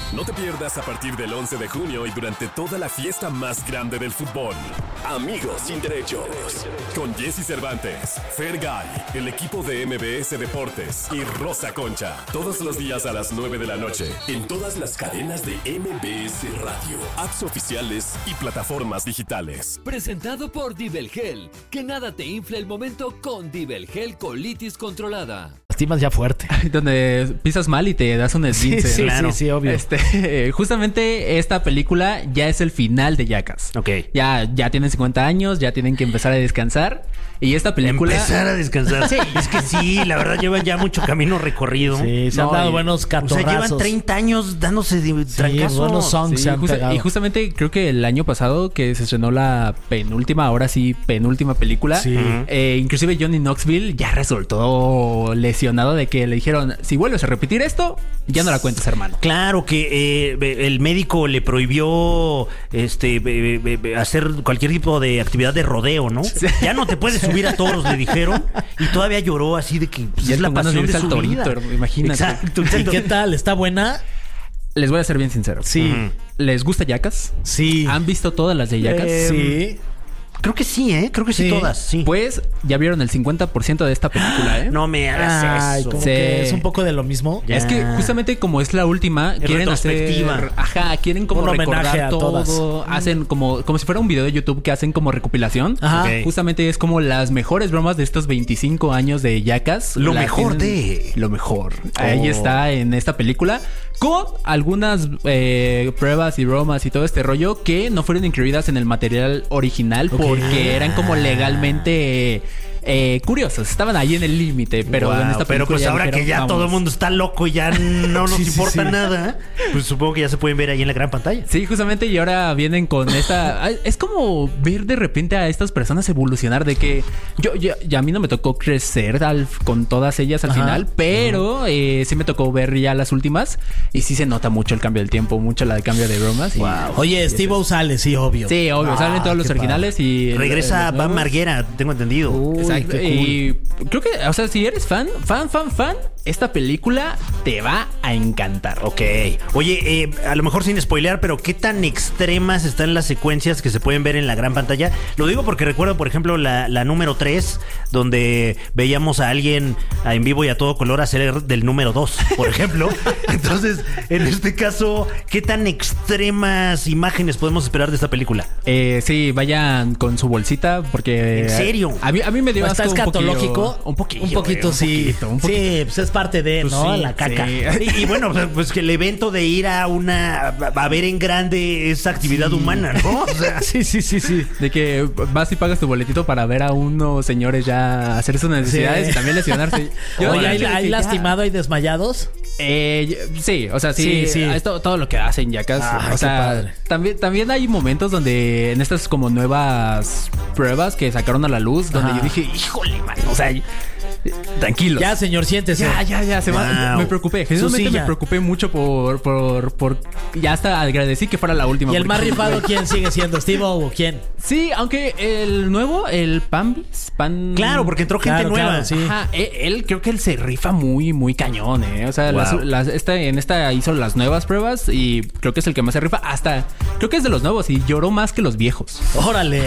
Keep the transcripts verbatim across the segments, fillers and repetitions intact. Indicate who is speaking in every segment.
Speaker 1: No te pierdas a partir del once de junio y durante toda la fiesta más grande del fútbol. Amigos sin derechos. Con Jesse Cervantes, Fergay, el equipo de M B S Deportes y Rosa Concha. Todos los días a las nueve de la noche. En todas las cadenas de M B S Radio, apps oficiales y plataformas digitales.
Speaker 2: Presentado por Dibelgel. Que nada te infle el momento con Dibelgel Colitis Controlada.
Speaker 3: Lastimas ya fuerte.
Speaker 4: Donde pisas mal y te das un esguince.
Speaker 3: Sí, sí,
Speaker 4: claro.
Speaker 3: sí, sí, obvio.
Speaker 4: Este, justamente esta película ya es el final de Jackass.
Speaker 3: Ok.
Speaker 4: Ya, ya tienen cincuenta años, ya tienen que empezar a descansar. Y esta película...
Speaker 5: Empezar a descansar. Sí. Es que sí, la verdad llevan ya mucho camino recorrido.
Speaker 3: Sí, se
Speaker 4: No,
Speaker 3: han dado
Speaker 4: y-
Speaker 3: buenos
Speaker 5: O sea,
Speaker 3: catorrazos.
Speaker 5: llevan treinta años dándose de
Speaker 3: Sí,
Speaker 5: trancazos.
Speaker 3: buenos songs
Speaker 4: Sí,
Speaker 3: se han
Speaker 4: justa-
Speaker 3: pegado.
Speaker 4: y justamente creo que el año pasado que se estrenó la penúltima, ahora sí, penúltima película.
Speaker 3: Sí.
Speaker 4: eh, inclusive Johnny Knoxville ya resultó lesionado de que le dijeron, si vuelves a repetir esto, ya no la cuentes, hermano.
Speaker 5: Claro que eh, el médico le prohibió este eh, eh, hacer cualquier tipo de actividad de rodeo, ¿no?
Speaker 4: Sí.
Speaker 5: Ya no te puedes subir a toros, le dijeron. Y todavía lloró así de que pues,
Speaker 4: Ya
Speaker 5: es la
Speaker 4: con ganas de
Speaker 5: pasión de
Speaker 4: irse
Speaker 5: su
Speaker 4: al torito,
Speaker 5: vida.
Speaker 4: hermano, imagínate.
Speaker 5: Exacto,
Speaker 3: ¿Y
Speaker 5: exacto.
Speaker 3: qué tal? ¿Está buena?
Speaker 4: Les voy a ser bien sincero.
Speaker 3: Sí.
Speaker 5: Ujú.
Speaker 4: ¿Les gusta Jackass?
Speaker 3: Sí.
Speaker 4: ¿Han visto todas las de Jackass?
Speaker 3: Eh, sí.
Speaker 5: Creo que sí, ¿eh? Creo que sí,
Speaker 3: Sí.
Speaker 5: todas, sí.
Speaker 4: Pues ya vieron el cincuenta por ciento de esta película, ¿eh?
Speaker 5: No me hagas
Speaker 3: Ay,
Speaker 5: eso.
Speaker 3: como
Speaker 4: Sí.
Speaker 3: que es un poco de lo mismo.
Speaker 5: Ya.
Speaker 4: Es que justamente como es la última,
Speaker 5: Es
Speaker 4: quieren hacer...
Speaker 5: retrospectiva.
Speaker 4: Ajá, quieren como
Speaker 3: Un homenaje
Speaker 4: recordar
Speaker 3: a
Speaker 4: todo.
Speaker 3: todas.
Speaker 4: Hacen como, como si fuera un video de YouTube que hacen como recopilación.
Speaker 3: Ajá.
Speaker 5: Ok.
Speaker 4: Justamente es como las mejores bromas de estos veinticinco años de Jackass.
Speaker 5: Lo
Speaker 4: Las
Speaker 5: mejor
Speaker 4: tienen-
Speaker 5: de-
Speaker 4: Lo mejor. Ahí
Speaker 5: Oh.
Speaker 4: está en esta película. Con algunas eh, pruebas y bromas y todo este rollo que no fueron incluidas en el material original porque eran como legalmente eh, curiosos. Estaban ahí en el límite, pero
Speaker 5: Wow,
Speaker 4: en esta película
Speaker 5: pero pues
Speaker 4: ya
Speaker 5: ahora
Speaker 4: dijeron,
Speaker 5: que ya
Speaker 4: "Vamos".
Speaker 5: todo el mundo está loco y ya no nos
Speaker 3: Sí, sí,
Speaker 5: importa
Speaker 3: sí.
Speaker 5: nada, pues supongo que ya se pueden ver ahí en la gran pantalla.
Speaker 4: Sí, justamente, y ahora vienen con esta... Ay, es como ver de repente a estas personas evolucionar de que... Yo, yo, ya a mí no me tocó crecer al- con todas ellas al
Speaker 3: Ajá.
Speaker 4: final, pero eh, sí me tocó ver ya las últimas y sí se nota mucho el cambio del tiempo, mucho la- el cambio de bromas. y-
Speaker 3: Oye, Steve-O sale, sí, obvio.
Speaker 4: Sí, obvio,
Speaker 3: Ah,
Speaker 4: salen todos los
Speaker 3: qué
Speaker 4: originales y...
Speaker 5: Regresa
Speaker 4: los
Speaker 5: Van
Speaker 4: nuevos.
Speaker 5: Marguera, tengo entendido.
Speaker 3: Uy,
Speaker 4: Exacto.
Speaker 3: qué cool.
Speaker 4: Y creo que, o sea, si eres fan, fan, fan, fan, esta película te va a encantar.
Speaker 5: Ok. Oye, eh, a lo mejor sin spoilear, pero ¿qué tan extremas están las secuencias que se pueden ver en la gran pantalla? Lo digo porque recuerdo, por ejemplo, la, la número tres, donde veíamos a alguien a- en vivo y a todo color hacer del número dos, por ejemplo. Entonces, en este caso, ¿qué tan extremas imágenes podemos esperar de esta película?
Speaker 4: Eh, sí, vayan con su bolsita porque...
Speaker 5: ¿En serio?
Speaker 4: A mí, a mí me dio
Speaker 3: ¿Está
Speaker 4: asco un
Speaker 3: escatológico?
Speaker 4: poquillo- Un poquillo.
Speaker 3: Un poquito,
Speaker 4: güey,
Speaker 3: sí.
Speaker 4: poquito, un poquito.
Speaker 3: Sí, pues es parte de,
Speaker 5: Pues
Speaker 3: ¿no?
Speaker 5: sí,
Speaker 3: La caca.
Speaker 4: sí.
Speaker 5: Y, y bueno, pues, pues que el evento de ir a una a ver en grande es actividad humana, ¿no? O sea,
Speaker 3: Sí, sí, sí, sí.
Speaker 4: De que vas y pagas tu boletito para ver a unos señores ya hacer sus necesidades
Speaker 3: Sí.
Speaker 4: y también lesionarse. Yo-
Speaker 3: Oye,
Speaker 4: el
Speaker 3: ¿hay,
Speaker 4: hecho de
Speaker 3: hay
Speaker 4: que ya-
Speaker 3: lastimado y desmayados?
Speaker 4: Eh, sí, o sea, sí,
Speaker 3: Sí, sí.
Speaker 4: es to- todo lo que hacen Jackass.
Speaker 3: Ay,
Speaker 4: o
Speaker 3: qué
Speaker 4: sea,
Speaker 3: padre.
Speaker 4: también, también hay momentos donde en estas como nuevas pruebas que sacaron a la luz, donde
Speaker 3: Ajá.
Speaker 4: yo dije, híjole, man, o sea, tranquilos.
Speaker 3: Ya, señor, siéntese.
Speaker 4: Ya, ya, ya, se va.
Speaker 5: Wow.
Speaker 4: Me preocupé.
Speaker 3: Su
Speaker 4: Genuinamente
Speaker 3: silla.
Speaker 4: me preocupé mucho por, por, por. Ya hasta agradecí que fuera la última.
Speaker 3: ¿Y el más
Speaker 4: porque-
Speaker 3: rifado quién sigue siendo? ¿Steve-O o quién?
Speaker 4: Sí, aunque el nuevo, el Pambis, Pan.
Speaker 5: claro, porque entró gente
Speaker 3: Claro,
Speaker 5: nueva.
Speaker 3: claro, sí.
Speaker 4: Ajá, él, él creo que él se rifa muy, muy cañón, ¿eh? O sea, las-
Speaker 5: Wow.
Speaker 4: las- esta, en esta hizo las nuevas pruebas y creo que es el que más se rifa. Hasta, creo que es de los nuevos y lloró más que los viejos.
Speaker 3: Órale.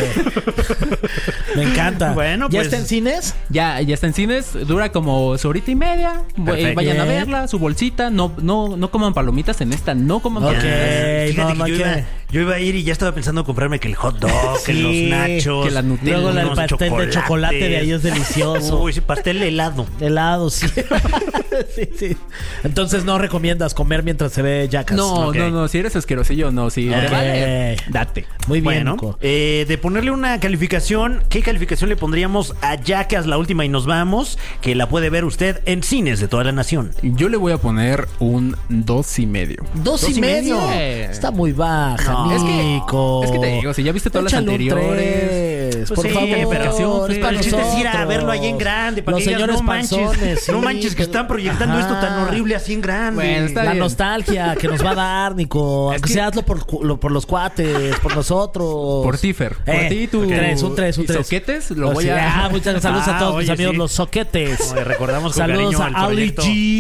Speaker 3: Me encanta.
Speaker 5: Bueno,
Speaker 3: ¿Ya
Speaker 5: pues-
Speaker 3: está en cines?
Speaker 4: Ya, ya está en cines, dura como su horita y media. Eh,
Speaker 5: Perfecto.
Speaker 4: Vayan a
Speaker 3: Bien.
Speaker 4: verla, su bolsita. No, no, no coman palomitas en esta, no coman
Speaker 3: Ok.
Speaker 4: palomitas.
Speaker 3: Ey,
Speaker 5: Fíjate
Speaker 3: no,
Speaker 5: que
Speaker 3: no
Speaker 5: yo,
Speaker 3: hay
Speaker 5: iba,
Speaker 3: que-
Speaker 5: yo iba a ir y ya estaba pensando comprarme que el hot dog, que
Speaker 3: Sí,
Speaker 5: los nachos,
Speaker 4: que la Nutella,
Speaker 3: Luego la- el
Speaker 5: unos
Speaker 3: pastel de chocolate de ahí es delicioso.
Speaker 5: Uy, sí, pastel helado.
Speaker 3: Helado, sí. sí, sí. Entonces no recomiendas comer mientras se ve Jackass.
Speaker 4: No,
Speaker 5: Ok.
Speaker 4: no, no, si eres asquerosillo, no, si
Speaker 3: Ok.
Speaker 4: te vale, date.
Speaker 3: Muy bien.
Speaker 5: Bueno,
Speaker 3: Nico.
Speaker 5: eh, de ponerle una calificación, ¿qué calificación le pondríamos a Jackass, la última y nos vamos? Que la puede ver usted en cines de toda la nación.
Speaker 4: Yo le voy a poner un dos y medio.
Speaker 3: Dos,
Speaker 5: dos
Speaker 3: y
Speaker 5: y
Speaker 3: medio.
Speaker 4: medio.
Speaker 3: Está muy baja,
Speaker 5: No,
Speaker 4: es que-
Speaker 3: Nico.
Speaker 4: es que te digo, si ya viste todas las
Speaker 3: Échale un
Speaker 4: anteriores,
Speaker 3: tres,
Speaker 5: Pues
Speaker 3: por
Speaker 5: sí,
Speaker 3: favor,
Speaker 5: calificación,
Speaker 3: es para
Speaker 5: el chiste es ir a
Speaker 3: nosotros.
Speaker 5: verlo ahí en grande. Para
Speaker 3: Los
Speaker 5: que digas,
Speaker 3: señores
Speaker 5: no manches,
Speaker 3: panzones,
Speaker 5: no
Speaker 3: sí,
Speaker 5: manches que
Speaker 3: que-
Speaker 5: están proyectando
Speaker 3: Ajá.
Speaker 5: esto tan horrible así en grande.
Speaker 4: Bueno, está
Speaker 3: La
Speaker 4: bien.
Speaker 3: nostalgia que nos va a dar, Nico. Aunque
Speaker 5: que-
Speaker 3: sea hazlo por, cu- lo- por los cuates, por nosotros.
Speaker 4: Por ti, Fer. Por
Speaker 3: Eh,
Speaker 4: ti, tu...
Speaker 3: un tres, un tres, un
Speaker 4: y
Speaker 3: tres.
Speaker 4: soquetes, lo
Speaker 3: Oh,
Speaker 4: voy
Speaker 3: sí.
Speaker 4: a...
Speaker 3: Ah, muchas saludos a
Speaker 5: Ah,
Speaker 3: todos mis
Speaker 5: oye,
Speaker 3: amigos,
Speaker 5: sí.
Speaker 3: los soquetes.
Speaker 5: Oye, recordamos con
Speaker 3: Saludos
Speaker 5: cariño
Speaker 3: a
Speaker 5: al
Speaker 3: Ali
Speaker 5: proyecto.
Speaker 3: G.